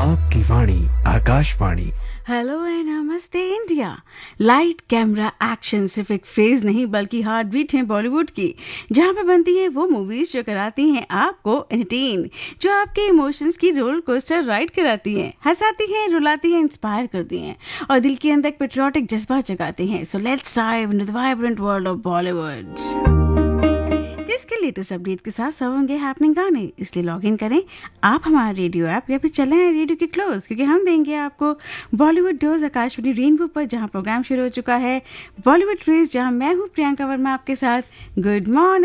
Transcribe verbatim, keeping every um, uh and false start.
आपकी वाणी Akashvani. Hello and नमस्ते India. Light camera action सिर्फ एक फ्रेज नहीं बल्कि हार्ट बीट है बॉलीवुड की, जहाँ पे बनती है वो मूवीज जो कराती हैं आपको एंटरटेन, जो आपके इमोशंस की रोलर कोस्टर राइड कराती हैं, हंसाती हैं, रुलाती हैं, इंस्पायर करती हैं और दिल के अंदर एक पेट्रियोटिक जज्बा जगाती हैं। So let's dive into the vibrant world of Bollywood, जिसके लेटेस्ट अपडेट के साथ सब होंगे हैपनिंग गाने। इसलिए लॉग इन करें आप हमारा रेडियो ऐप या फिर चले हैं रेडियो के क्लोज, क्योंकि हम देंगे आपको बॉलीवुड डोज आकाशवाणी रेनबो पर, जहां प्रोग्राम शुरू हो चुका है बॉलीवुड फ्रेज, जहां मैं हूं प्रियंका वर्मा आपके साथ। Good morning.